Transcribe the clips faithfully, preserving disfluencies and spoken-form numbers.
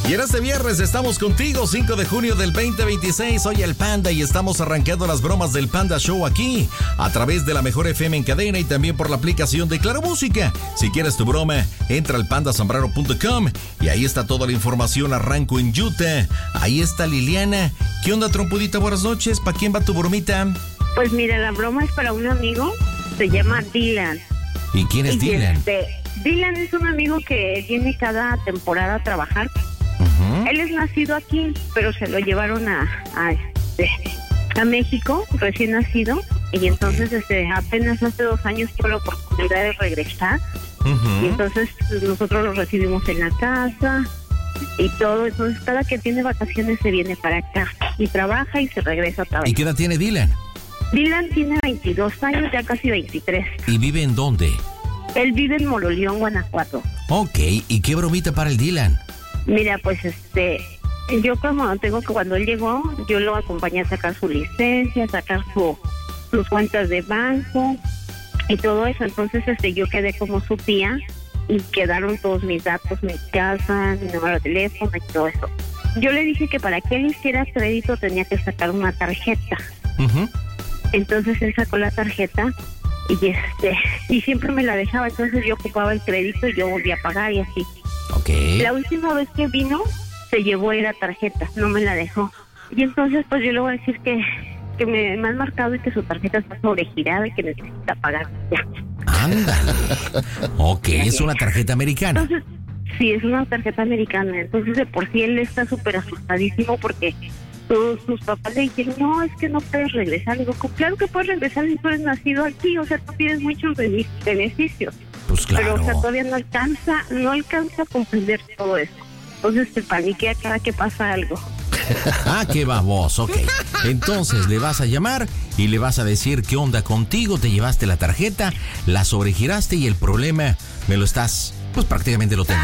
Y en este viernes estamos contigo, cinco de junio del veinte veintiséis. Soy el Panda y estamos arrancando las bromas del Panda Show aquí, a través de la Mejor F M en cadena y también por la aplicación de Claro Música. Si quieres tu broma, entra al panda zambrano punto com y ahí está toda la información. Arranco en Utah. Ahí está Liliana. ¿Qué onda, trompudita? Buenas noches. ¿Para quién va tu bromita? Pues mira, la broma es para un amigo. Se llama Dylan. ¿Y quién es y Dylan? Este, Dylan es un amigo que viene cada temporada a trabajar. Uh-huh. Él es nacido aquí, pero se lo llevaron a, a, este, a México, recién nacido. Y entonces este, apenas hace dos años tuvo la oportunidad de regresar. Uh-huh. Y entonces pues, nosotros lo recibimos en la casa y todo. Entonces cada que tiene vacaciones se viene para acá y trabaja y se regresa otra vez. ¿Y qué edad tiene Dylan? Dylan tiene veintidós años, ya casi veintitrés. ¿Y vive en dónde? Él vive en Moroleón, Guanajuato. Ok, ¿y qué bromita para el Dylan? Mira, pues este, yo como tengo que cuando él llegó, yo lo acompañé a sacar su licencia, a sacar su, sus cuentas de banco y todo eso. Entonces este, yo quedé como su tía y quedaron todos mis datos, mi casa, mi número de teléfono y todo eso. Yo le dije que para que él hiciera crédito tenía que sacar una tarjeta. Uh-huh. Entonces él sacó la tarjeta y este y siempre me la dejaba. Entonces yo ocupaba el crédito y yo volvía a pagar y así. Okay. La última vez que vino se llevó la tarjeta, no me la dejó. Y entonces pues yo le voy a decir que, que me, me han marcado y que su tarjeta está sobregirada y que necesita pagar ya. Ándale. Ok, es una tarjeta americana. Entonces, sí, es una tarjeta americana. Entonces de por sí él está súper asustadísimo porque todos sus papás le dijeron, no, es que no puedes regresar. Le digo, claro que puedes regresar si tú eres nacido aquí, o sea, tú tienes muchos beneficios. Pues claro. Pero, o sea, todavía no alcanza, no alcanza a comprender todo eso. Entonces se paniquea cada que pasa algo. Ah, qué baboso, ok. Entonces le vas a llamar y le vas a decir qué onda contigo, te llevaste la tarjeta, la sobregiraste y el problema me lo estás, pues prácticamente lo tengo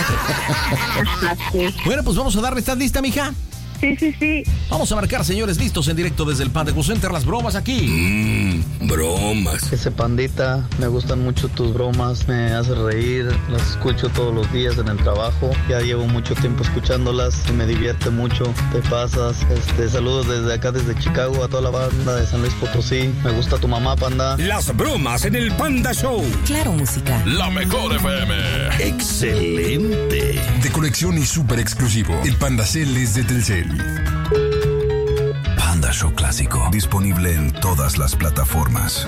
yo. Okay. Bueno, pues vamos a darle, ¿estás lista, mija? Sí, sí, sí. Vamos a marcar, señores, listos en directo desde el Panda Center, las bromas aquí. Mmm, bromas. Ese Pandita, me gustan mucho tus bromas, me hace reír, las escucho todos los días en el trabajo. Ya llevo mucho tiempo escuchándolas y me divierte mucho. Te pasas. Este, saludos desde acá, desde Chicago, a toda la banda de San Luis Potosí. Me gusta tu mamá, Panda. Las bromas en el Panda Show. Claro Música. La Mejor F M. Excelente. De colección y súper exclusivo. El Panda Cel es de Telcel. Panda Show Clásico. Disponible en todas las plataformas.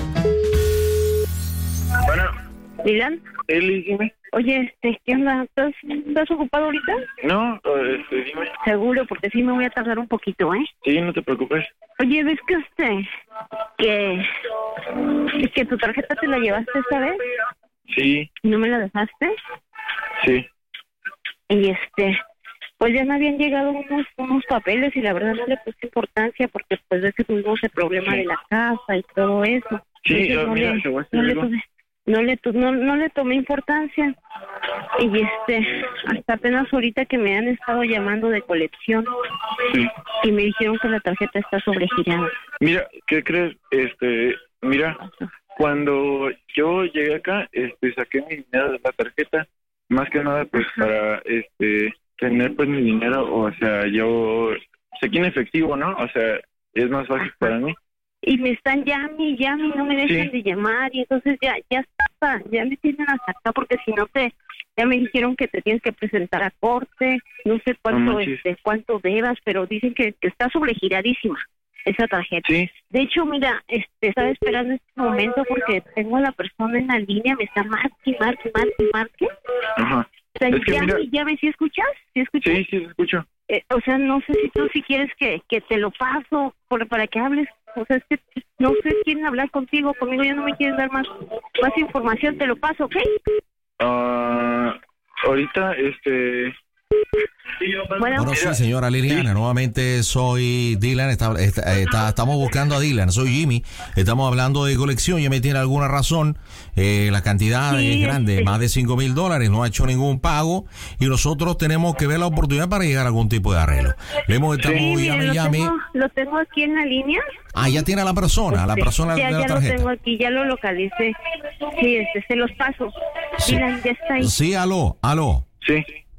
Bueno. ¿Dylan? Eli, dime. Oye, este, ¿qué onda? ¿Estás, ¿Estás ocupado ahorita? No, este, dime. Seguro, porque sí me voy a tardar un poquito, ¿eh? Sí, no te preocupes. Oye, ¿ves que este, que, que tu tarjeta te la llevaste esta vez? Sí. ¿Y no me la dejaste? Sí. Y este... pues ya me habían llegado unos unos papeles y la verdad no le puse importancia porque pues ves que tuvimos el problema de la casa y todo eso. Sí, Entonces, no, mira, le, te voy a no, le algo. tomé, no, le to, no, no le tomé importancia. Y este, hasta apenas ahorita que me han estado llamando de colección. Sí. Y me dijeron que la tarjeta está sobregirada. Mira, ¿qué crees? Este, mira, cuando yo llegué acá, este, saqué mi dinero de la tarjeta, más que nada pues para, este... tener pues mi dinero, o sea, yo sé que en efectivo, ¿no? O sea, es más fácil para mí. Y me están llame y llame y no me dejan Sí. de llamar y entonces ya ya está, ya me tienen hasta acá porque si no te, ya me dijeron que te tienes que presentar a corte, no sé cuánto No este, cuánto debas, pero dicen que, que está sobregiradísima esa tarjeta. Sí. De hecho, mira, este, estaba esperando este momento porque tengo a la persona en la línea, me está marque, marque, marque, marque. Ajá. O sea, Es que llame, mira- llame, ¿sí escuchas? ¿Sí escuchas? Sí, sí, te escucho. Eh, o sea, no sé si tú si quieres que, que te lo paso por, para que hables. O sea, es que no sé, quieren hablar contigo, conmigo ya no me quieren dar más más información, te lo paso, ¿ok? Ah, ahorita, este... Bueno, Bueno, sí, señora Liliana, nuevamente soy Dylan, está, está- está- estamos buscando a Dylan, soy Jimmy, estamos hablando de colección, ya me tiene alguna razón, eh, la cantidad Sí, es grande, este- más de cinco mil dólares, no ha hecho ningún pago y nosotros tenemos que ver la oportunidad para llegar a algún tipo de arreglo. Le hemos estado sí, mire, llame, lo, llame. tengo, lo tengo aquí en la línea. Ah, ya tiene a la persona, la Este, persona ya, de la ya lo tarjeta. tengo aquí, ya lo localicé. Sí, este, se los paso. Sí. Dylan, ya está ahí. Sí, aló, aló. Sí.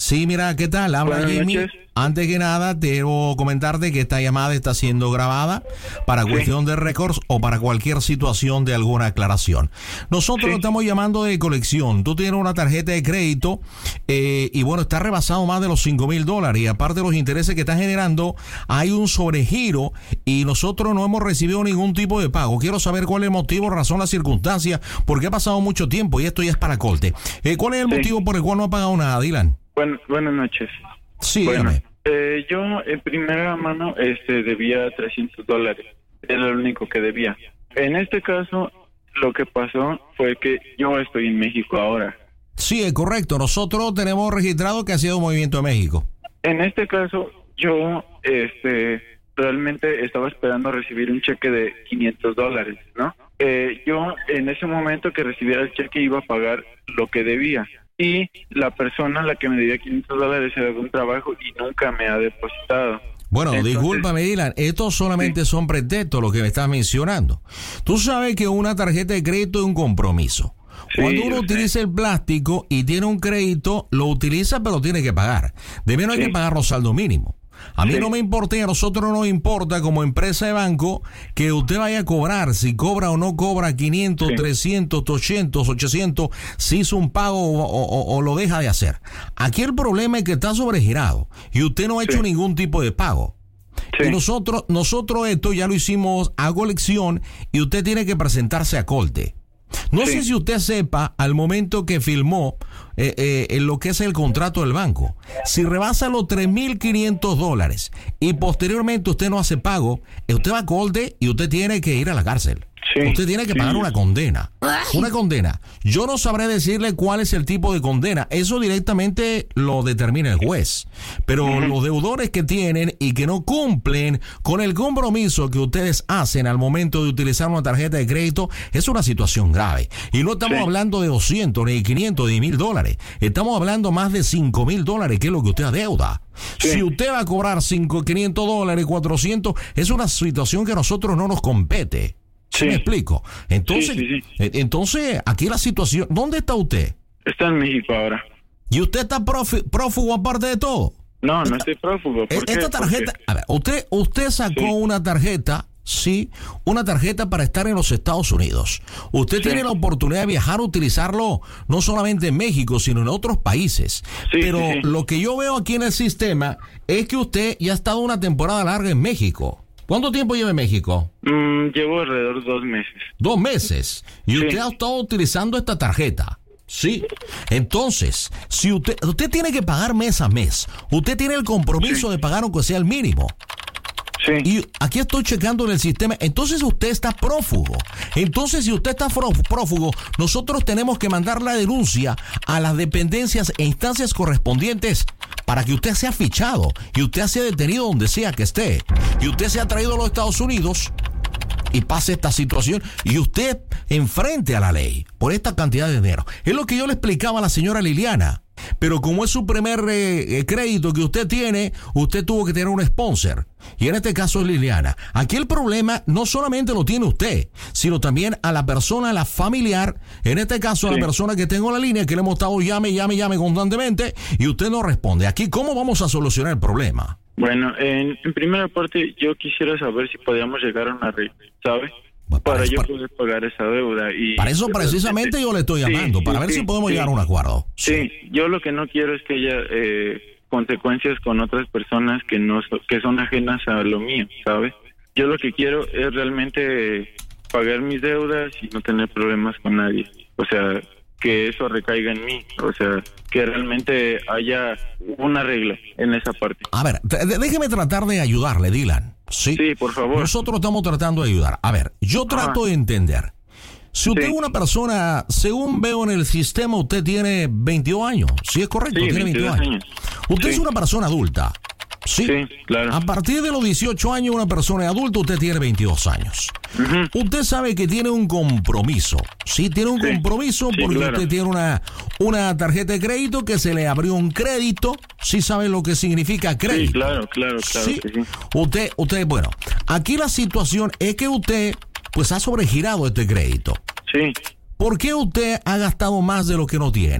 Sí, mira, ¿qué tal? Habla Buenas Jimmy. noches. Antes que nada, debo comentarte que esta llamada está siendo grabada para Sí. cuestión de récords o para cualquier situación de alguna aclaración. Nosotros Sí. lo estamos llamando de colección. Tú tienes una tarjeta de crédito eh, y bueno, está rebasado más de los cinco mil dólares y aparte de los intereses que están generando, hay un sobregiro y nosotros no hemos recibido ningún tipo de pago. Quiero saber cuál es el motivo, razón, la circunstancia, porque ha pasado mucho tiempo y esto ya es para corte. Eh, ¿Cuál es el Sí. motivo por el cual no ha pagado nada, Dylan? Buen- buenas noches. Sí, Bueno, dígame. eh, yo en primera mano este, debía trescientos dólares. Era lo único que debía. En este caso, lo que pasó fue que yo estoy en México ahora. Sí, es correcto. Nosotros tenemos registrado que ha sido un movimiento de México. En este caso, yo este, realmente estaba esperando recibir un cheque de quinientos dólares, ¿no? Eh, yo en ese momento que recibiera el cheque iba a pagar lo que debía. Y la persona a la que me debía quinientos dólares se dio un trabajo y nunca me ha depositado. Bueno, Entonces- discúlpame, Dylan, estos solamente Sí. son pretextos lo que me estás mencionando. Tú sabes que una tarjeta de crédito es un compromiso. Sí, Cuando uno yo sé. utiliza el plástico y tiene un crédito, lo utiliza pero tiene que pagar. De menos hay Sí. que pagar los saldos mínimos. A mí Sí. no me importa y a nosotros no nos importa como empresa de banco que usted vaya a cobrar, si cobra o no cobra quinientos, Sí. trescientos, ochocientos, ochocientos, si hizo un pago o, o- o lo deja de hacer. Aquí el problema es que está sobregirado y usted no ha hecho Sí. ningún tipo de pago. Sí. Y nosotros, nosotros esto ya lo hicimos a colección y usted tiene que presentarse a corte. No Sí. sé si usted sepa al momento que firmó eh, eh, en lo que es el contrato del banco, si rebasa los tres mil quinientos dólares y posteriormente usted no hace pago, eh, usted va a corte y usted tiene que ir a la cárcel. Sí, Usted tiene que sí. pagar una condena. Una condena. Yo no sabré decirle cuál es el tipo de condena. Eso directamente lo determina el juez. Pero los deudores que tienen y que no cumplen con el compromiso que ustedes hacen al momento de utilizar una tarjeta de crédito es una situación grave. Y no estamos Sí. hablando de doscientos, ni quinientos, ni mil dólares. Estamos hablando más de cinco mil dólares, que es lo que usted adeuda. Sí. Si usted va a cobrar cinco, quinientos dólares, cuatrocientos, es una situación que a nosotros no nos compete. ¿Sí Sí. me explico? Entonces, Sí, sí, sí. eh, entonces, aquí la situación, ¿dónde está usted? Está en México ahora. ¿Y usted está profi- prófugo aparte de todo? No, no estoy prófugo. ¿Por Eh, qué? Esta tarjeta, Porque- a ver, usted, usted sacó Sí. una tarjeta, sí, una tarjeta para estar en los Estados Unidos. Usted Sí. tiene la oportunidad de viajar, utilizarlo no solamente en México, sino en otros países. Sí, Pero sí, sí. lo que yo veo aquí en el sistema es que usted ya ha estado una temporada larga en México. ¿Cuánto tiempo lleva en México? Mm, llevo alrededor de dos meses. Dos meses. Y Sí. usted ha estado utilizando esta tarjeta. Sí. Entonces, si usted, usted tiene que pagar mes a mes. Usted tiene el compromiso Sí. de pagar aunque sea el mínimo. Sí. Y aquí estoy checando en el sistema. Entonces usted está prófugo. Entonces, si usted está fro- prófugo, nosotros tenemos que mandar la denuncia a las dependencias e instancias correspondientes para que usted sea fichado y usted sea detenido donde sea que esté. Y usted sea traído a los Estados Unidos y pase esta situación y usted enfrente a la ley por esta cantidad de dinero. Es lo que yo le explicaba a la señora Liliana. Pero como es su primer eh, eh, crédito que usted tiene, usted tuvo que tener un sponsor. Y en este caso es Liliana. Aquí el problema no solamente lo tiene usted, sino también a la persona, a la familiar, en este caso a Sí. la persona que tengo en la línea, que le hemos estado llame, llame, llame constantemente, y usted no responde. Aquí, ¿cómo vamos a solucionar el problema? Bueno, en, en primera parte yo quisiera saber si podíamos llegar a una arreglo, ¿sabe? Bueno, Para para- yo para- poder pagar esa deuda. Y Para eso precisamente yo le estoy Sí, llamando, sí, para ver sí, si podemos sí. llegar a un acuerdo. Sí, yo lo que no quiero es que haya eh, consecuencias con otras personas que no so- que son ajenas a lo mío, ¿sabes? Yo lo que quiero es realmente eh, pagar mis deudas y no tener problemas con nadie. O sea, que eso recaiga en mí. O sea, que realmente haya un arreglo en esa parte. A ver, t- de- déjeme tratar de ayudarle, Dylan. Sí, Sí, por favor. Nosotros estamos tratando de ayudar. A ver, yo trato Ajá. de entender. Si usted Sí. es una persona, según veo en el sistema, usted tiene veintidós años. Sí, es correcto, Sí, tiene veintidós veintidós años. Usted Sí. es una persona adulta. Sí. Sí, claro. A partir de los dieciocho años, una persona adulta, usted tiene veintidós años. Ujú. Usted sabe que tiene un compromiso. Sí, tiene un Sí. compromiso Sí, porque claro. usted tiene una, una tarjeta de crédito que se le abrió un crédito. Sí sabe lo que significa crédito. Sí, claro, claro, claro Sí. que sí. Usted, usted, bueno, aquí la situación es que usted, pues, ha sobregirado este crédito. Sí. ¿Por qué usted ha gastado más de lo que no tiene?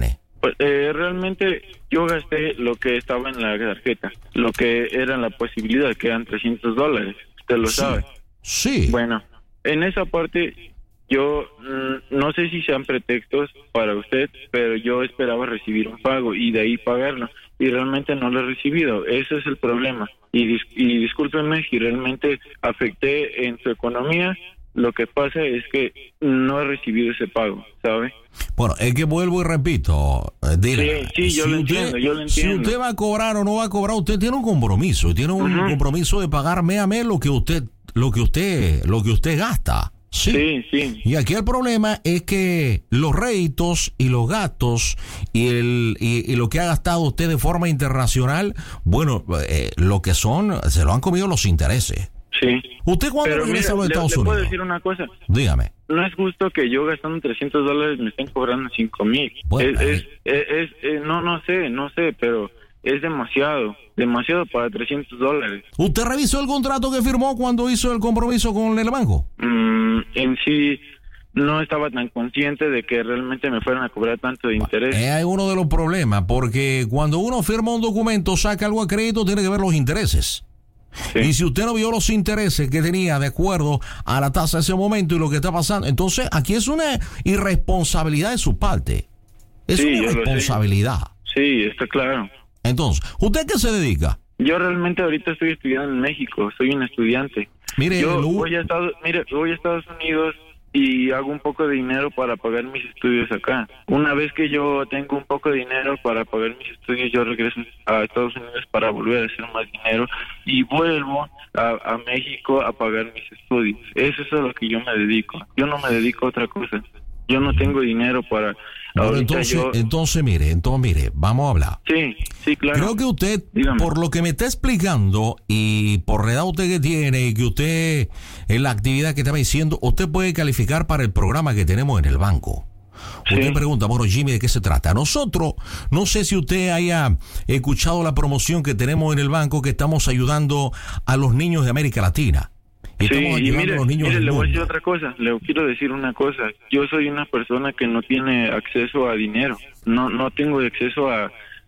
Pues, eh, realmente yo gasté lo que estaba en la tarjeta, lo que era la posibilidad, que eran trescientos dólares, usted lo sí. sabe. Sí. Bueno, en esa parte yo mm, no sé si sean pretextos para usted, pero yo esperaba recibir un pago y de ahí pagarlo, y realmente no lo he recibido. Ese es el problema. Y, dis- y discúlpenme si realmente afecté en su economía. Lo que pasa es que no he recibido ese pago, ¿sabe? Bueno, es que vuelvo y repito, eh, Dylan, Sí, sí, yo si lo usted, entiendo, yo lo si entiendo. usted va a cobrar o no va a cobrar, usted tiene un compromiso, y tiene un Ujú. compromiso de pagar mes a mes lo que usted, lo que usted, lo que usted gasta. Sí. Sí, sí. Y aquí el problema es que los réditos y los gastos y el y, y lo que ha gastado usted de forma internacional, bueno, eh, lo que son, se lo han comido los intereses. Sí. ¿Usted cuándo Pero regresa mira, a los le- Estados le puedo Unidos? decir una cosa. Dígame. No es justo que yo gastando trescientos dólares me estén cobrando cinco mil. Bueno, es, eh. es, es, es- eh, no, no sé, no sé, pero es demasiado, demasiado para trescientos dólares. ¿Usted revisó el contrato que firmó cuando hizo el compromiso con el banco? Mm, en sí, no estaba tan consciente de que realmente me fueran a cobrar tanto de interés. Es uno de los problemas, porque cuando uno firma un documento, saca algo a crédito, tiene que ver los intereses. Sí. Y si usted no vio los intereses que tenía de acuerdo a la tasa de ese momento y lo que está pasando, entonces aquí es una irresponsabilidad de su parte. Es Sí, una yo lo sé. irresponsabilidad. Sí, está claro. Entonces, ¿usted a qué se dedica? Yo realmente ahorita estoy estudiando en México, soy un estudiante. Mire, Yo Lu- voy a Estados, mire, voy a Estados Unidos y hago un poco de dinero para pagar mis estudios acá. Una vez que yo tengo un poco de dinero para pagar mis estudios, yo regreso a Estados Unidos para volver a hacer más dinero y vuelvo a, a México a pagar mis estudios. Eso es a lo que yo me dedico. Yo no me dedico a otra cosa. Yo no tengo dinero para... Bueno, ahorita entonces, yo... entonces, mire, entonces, mire, vamos a hablar. Sí, sí, claro. Creo que usted, Dígame. por lo que me está explicando y por la edad usted que tiene y que usted, en la actividad que estaba diciendo, usted puede calificar para el programa que tenemos en el banco. Sí. Usted pregunta, bueno, Jimmy, ¿de qué se trata? Nosotros, no sé si usted haya escuchado la promoción que tenemos en el banco, que estamos ayudando a los niños de América Latina. Y Sí, estamos y ayudando mire, a los niños mire, del le voy a decir mundo. otra cosa, le quiero decir una cosa. Yo soy una persona que no tiene acceso a dinero, no no tengo acceso a,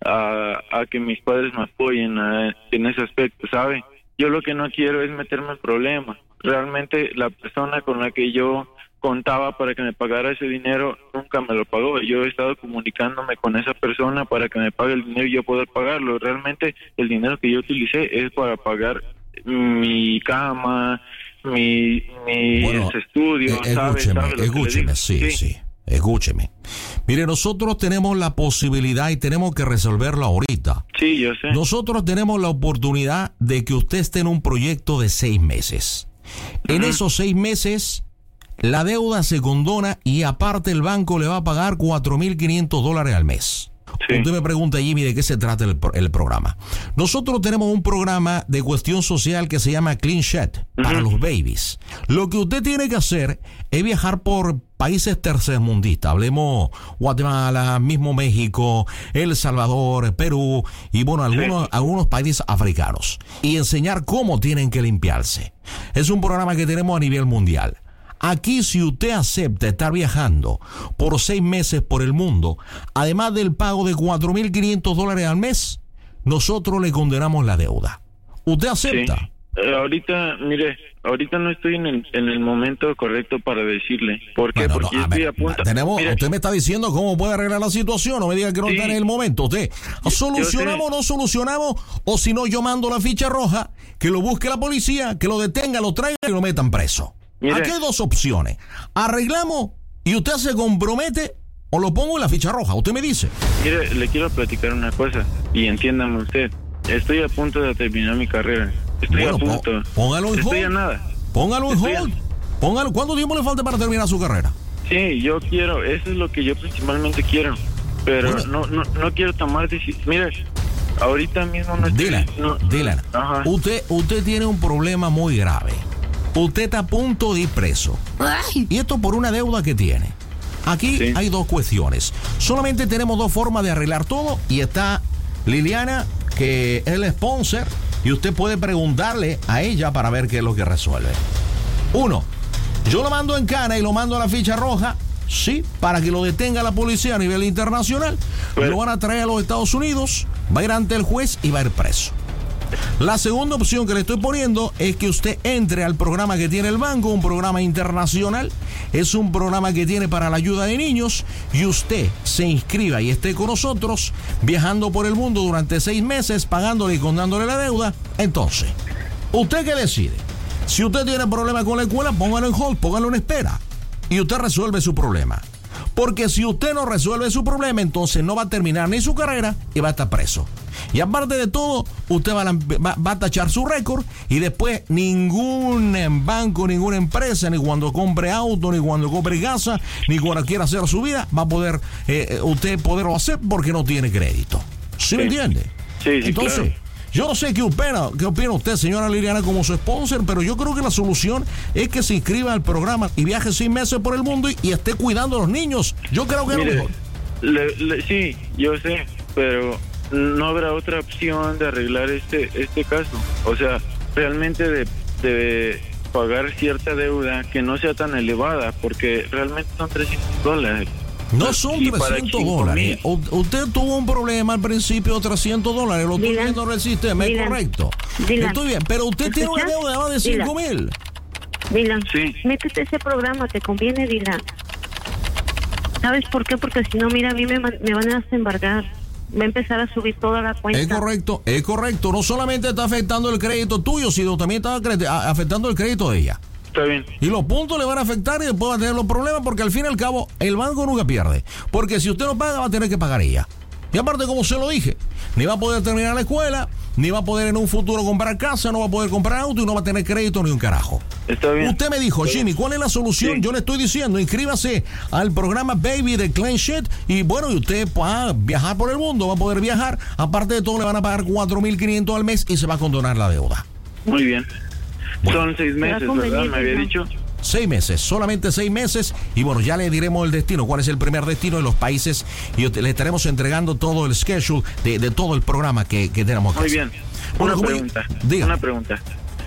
a, a que mis padres me apoyen a- en ese aspecto, ¿sabe? Yo lo que no quiero es meterme en problemas. Realmente la persona con la que yo contaba para que me pagara ese dinero nunca me lo pagó. Yo he estado comunicándome con esa persona para que me pague el dinero y yo poder pagarlo. Realmente el dinero que yo utilicé es para pagar mi cama, mi, mis Bueno, estudios, eh, ¿sabe? escúcheme, ¿Sabe lo que le escúcheme, digo? sí, sí, escúcheme. Mire, nosotros tenemos la posibilidad y tenemos que resolverlo ahorita. Sí, yo sé. Nosotros tenemos la oportunidad de que usted esté en un proyecto de seis meses. En Ujú. esos seis meses, la deuda se condona y aparte el banco le va a pagar cuatro mil quinientos dólares al mes. Sí. Usted me pregunta, Jimmy, ¿de qué se trata el, pro- el programa? Nosotros tenemos un programa de cuestión social que se llama Clean Shed para Ujú. los babies. Lo que usted tiene que hacer es viajar por países tercermundistas. Hablemos Guatemala, mismo México, El Salvador, Perú y bueno, algunos, Sí. algunos países africanos. Y enseñar cómo tienen que limpiarse. Es un programa que tenemos a nivel mundial. Aquí, si usted acepta estar viajando por seis meses por el mundo, además del pago de cuatro mil quinientos dólares al mes, nosotros le condenamos la deuda. ¿Usted Sí. acepta? Eh, ahorita, mire, ahorita no estoy en el, en el momento correcto para decirle. ¿Por qué? Bueno, no, Porque a estoy ver, a punto... tenemos, Mire, usted me está diciendo cómo puede arreglar la situación. No me diga que no Sí. está en el momento. Usted, ¿solucionamos o no solucionamos? O si no, yo mando la ficha roja, que lo busque la policía, que lo detenga, lo traiga y lo metan preso. Mire. Aquí hay dos opciones. Arreglamos y usted se compromete o lo pongo en la ficha roja. Usted me dice. mire, le quiero platicar una cosa y entiéndame usted. Estoy a punto de terminar mi carrera. Estoy Bueno, a po- punto. póngalo en Estoy hold. a nada. Póngalo en Estoy a- hold. Póngalo. ¿Cuánto tiempo le falta para terminar su carrera? Sí, yo quiero, eso es lo que yo principalmente quiero. Pero Bueno. no, no, no quiero tomar decisiones. Mire, ahorita mismo no estoy... Dylan, no, Dylan, Ajá. usted, usted tiene un problema muy grave. Usted está a punto de ir preso. Y esto por una deuda que tiene. Aquí Sí. hay dos cuestiones. Solamente tenemos dos formas de arreglar todo. Y está Liliana, que es el sponsor. Y usted puede preguntarle a ella para ver qué es lo que resuelve. Uno, yo lo mando en cana y lo mando a la ficha roja. sí, para que lo detenga la policía a nivel internacional. Bueno. Lo van a traer a los Estados Unidos, va a ir ante el juez y va a ir preso. La segunda opción que le estoy poniendo es que usted entre al programa que tiene el banco, un programa internacional, es un programa que tiene para la ayuda de niños, y usted se inscriba y esté con nosotros viajando por el mundo durante seis meses, pagándole y contándole la deuda. Entonces, ¿usted qué decide? Si usted tiene problemas con la escuela, póngalo en hold, póngalo en espera, y usted resuelve su problema. Porque si usted no resuelve su problema, entonces no va a terminar ni su carrera y va a estar preso. Y aparte de todo, usted va a, va, va a tachar su récord, y después ningún banco, ninguna empresa, ni cuando compre auto, ni cuando compre casa, ni cuando quiera hacer su vida, va a poder eh, usted poderlo hacer porque no tiene crédito. ¿Sí, sí. me entiende? Sí, sí, entonces, claro. Yo no sé qué opina, qué opina usted, señora Liliana, como su sponsor, pero yo creo que la solución es que se inscriba al programa y viaje seis meses por el mundo y, y esté cuidando a los niños. Yo creo que Mire, es lo mejor. Le, le, sí, yo sé, pero no habrá otra opción de arreglar este este caso. O sea, realmente de, de pagar cierta deuda que no sea tan elevada, porque realmente son trescientos dólares. No son trescientos dólares. U usted tuvo un problema al principio de trescientos dólares. Lo estoy Dylan, viendo en el sistema, es Dylan, correcto. Dylan, estoy bien, pero usted tiene una deuda de más de cinco mil. Dylan, sí. métete ese programa, te conviene, Dylan. ¿Sabes por qué? Porque si no, mira, a mí me, me van a desembargar. Va a empezar a subir toda la cuenta. Es correcto, es correcto. No solamente está afectando el crédito tuyo, sino también está afectando el crédito de ella. Está bien. Y los puntos le van a afectar y después va a tener los problemas, porque al fin y al cabo el banco nunca pierde. Porque si usted no paga, va a tener que pagar ella. Y aparte, como se lo dije, ni va a poder terminar la escuela, ni va a poder en un futuro comprar casa, no va a poder comprar auto y no va a tener crédito ni un carajo. Está bien. Usted me dijo, Jimmy, ¿cuál es la solución? Sí. Yo le estoy diciendo, inscríbase al programa Baby de CleanShet y bueno, y usted va a viajar por el mundo, va a poder viajar. Aparte de todo, le van a pagar cuatro mil quinientos al mes y se va a condonar la deuda. Muy bien. Bueno. Son seis meses, ¿verdad? Me había dicho. Seis meses, solamente seis meses. Y bueno, ya le diremos el destino, cuál es el primer destino en los países. Y le estaremos entregando todo el schedule de, de todo el programa que, que tenemos que Muy hacer. bien. Bueno, una pregunta. Diga. Una pregunta.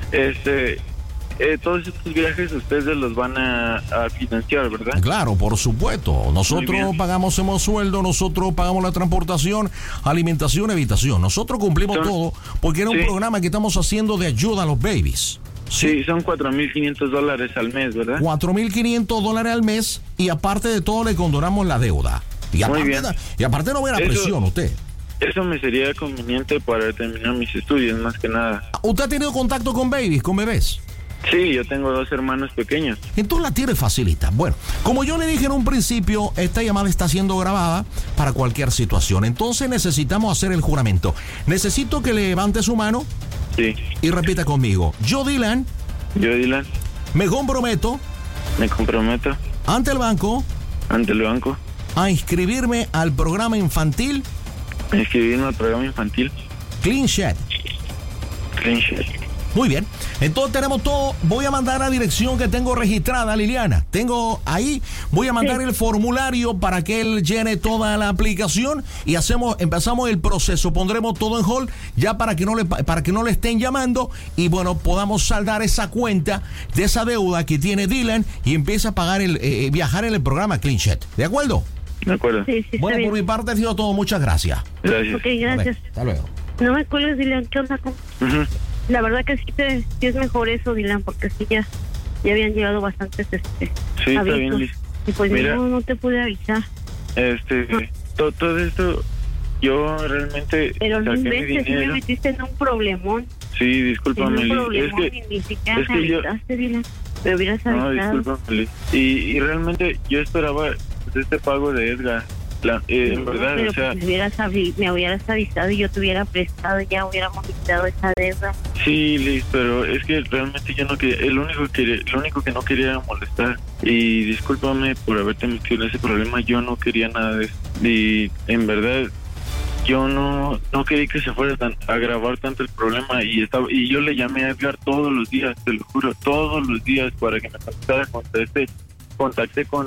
Este, eh, todos estos viajes ustedes los van a, a financiar, ¿verdad? Claro, por supuesto. Nosotros pagamos hemos sueldo, nosotros pagamos la transportación, alimentación, habitación. Nosotros cumplimos Son, todo porque era un sí. programa que estamos haciendo de ayuda a los babies. Sí, sí, son cuatro mil quinientos dólares al mes, ¿verdad? cuatro mil quinientos dólares al mes y aparte de todo le condonamos la deuda. Y aparte, Muy bien. Y aparte no ve la eso, presión usted. Eso me sería conveniente para terminar mis estudios, más que nada. ¿Usted ha tenido contacto con babies, con bebés? Sí, yo tengo dos hermanos pequeños. Entonces la tiene facilita. Bueno, como yo le dije en un principio, esta llamada está siendo grabada para cualquier situación. Entonces necesitamos hacer el juramento. Necesito que levante su mano. Sí. Y repita conmigo. Yo, Dylan. Yo, Dylan. Me comprometo. Me comprometo. Ante el banco. Ante el banco. A inscribirme al programa infantil. A inscribirme al programa infantil. CleanShet. CleanShet. Muy bien, entonces tenemos todo. Voy a mandar la dirección que tengo registrada, Liliana. Tengo ahí, voy a mandar sí. el formulario para que él llene toda la aplicación y hacemos, empezamos el proceso. Pondremos todo en hold ya para que no le, para que no le estén llamando y bueno, podamos saldar esa cuenta de esa deuda que tiene Dylan y empieza a pagar el eh, viajar en el programa CleanShet. ¿De acuerdo? De acuerdo. Sí, sí, bueno, por mi parte ha sido todo. Muchas gracias. Gracias. Ok, gracias. Ver, hasta luego. No me cuelgues, Dylan. ¿Qué onda con? Uh-huh. La verdad que sí, te, sí es mejor eso, Dylan, porque sí ya, ya habían llegado bastantes este, sí, avisos. Está bien, Liz. Y pues Mira, no, no te pude avisar. Este, no. to, todo esto, yo realmente Pero no saqué mi inventes, sí me metiste en un problemón. Sí, discúlpame, en un Liz. Es problemón, que, ni siquiera es me que yo... avisaste, Dylan. Me hubieras avisado. No, discúlpame, Liz. Y, y realmente yo esperaba pues, este pago de Edgar. La, eh, no, en verdad, pero o sea, pues hubieras avi- me hubieras avisado y yo te hubiera prestado, ya hubiéramos quitado esa deuda. Sí, Liz, pero es que realmente yo no quería, el único que, lo único que no quería era molestar. Y discúlpame por haberte metido en ese problema, yo no quería nada de eso. Y en verdad, yo no no quería que se fuera tan, a agravar tanto el problema y estaba y yo le llamé a Edgar todos los días, te lo juro, todos los días para que me contactara, contacté, contacté con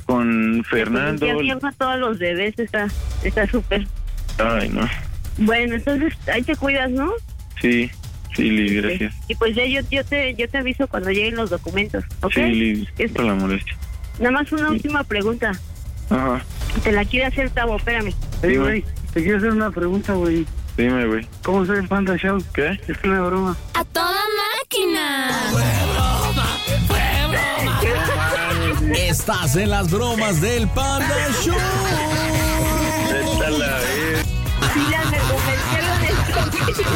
con Fernando. Ya tiempo a todos los bebés, está está súper. Ay, no. Bueno, entonces ahí te cuidas, ¿no? Sí, sí, Liz, gracias. Y pues ya yo, yo te yo te aviso cuando lleguen los documentos, ¿ok? Sí, Liz, es... por la molestia. Nada más una última pregunta. Ajá. Te la quiere hacer Tavo, espérame. Hey, güey, te quiero hacer una pregunta, güey. Dime, güey. ¿Cómo soy el Panda Show? ¿Qué? Es una broma. ¡A toda máquina! ¡Fue broma! ¡Fue broma! Estás en las bromas del Panda Show. Esta la vez. Dylan, me convencieron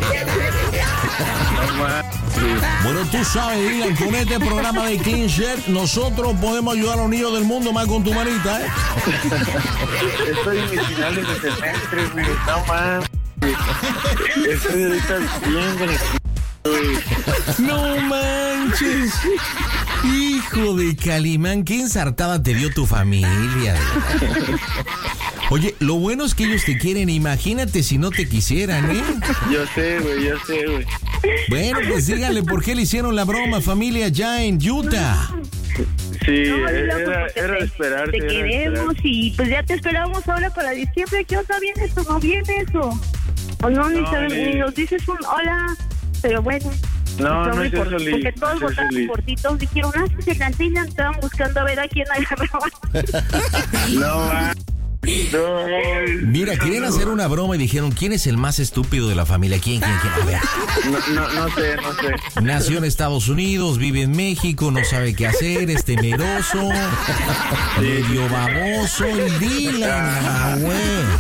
de... Bueno, tú sabes, Dylan, con este programa de Clean Shirt, nosotros podemos ayudar a los niños del mundo más con tu manita, ¿eh? Estoy en mis finales de semestre, güey. No más. Estoy ahorita bien beneficiado. No manches. Hijo de Calimán, qué ensartada te dio tu familia. Oye, lo bueno es que ellos te quieren. Imagínate si no te quisieran, ¿eh? Yo sé, güey, yo sé, güey. Bueno, pues díganle por qué le hicieron la broma, familia, ya en Utah. Sí, No, era, Dylan, era, porque era de te- esperarte. Te era de queremos esperarte. y pues ya te esperamos ahora para diciembre. ¿Qué onda? ¿Viene eso? ¿No viene eso? O no, ni, No, sabes, Liz. ni nos dices un hola. Pero bueno. No, no Sorry es por- eso, Liz. Porque todos No es eso, votaron Liz. por ti. Todos dijeron, ah, sí, se cantinan. Estaban buscando a ver a quién agarraba. No, va. No. Mira, querían hacer una broma y dijeron, ¿quién es el más estúpido de la familia? ¿Quién, quién, quién? A ver. No, no, no sé, no sé. Nació en Estados Unidos, vive en México, no sabe qué hacer, es temeroso, medio baboso y Dylan, ah, güey.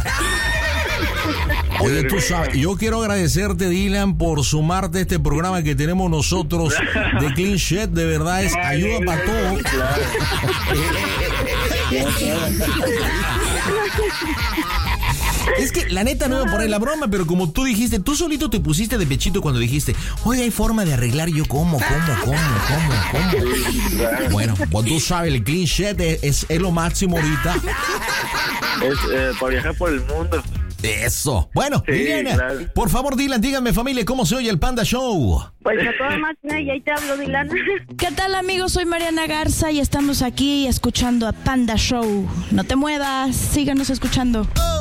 Oye, tú sabes, yo quiero agradecerte, Dylan, por sumarte a este programa que tenemos nosotros de Clean Shirt. De verdad, es ayuda para todo. Es que la neta no iba por ahí la broma, pero como tú dijiste, tú solito te pusiste de pechito cuando dijiste, oye, hay forma de arreglar. Yo, ¿cómo, cómo, cómo, cómo, cómo? Bueno, pues tú sabes, el Clean Shirt es, es, es lo máximo ahorita. Es eh, para viajar por el mundo. Eso. Bueno, Sí, Liliana, claro. por favor, Dylan, díganme, familia, ¿cómo se oye el Panda Show? Pues a toda máquina y ahí te hablo, Dylan. ¿Qué tal, amigos? Soy Mariana Garza y estamos aquí escuchando a Panda Show. No te muevas, síganos escuchando.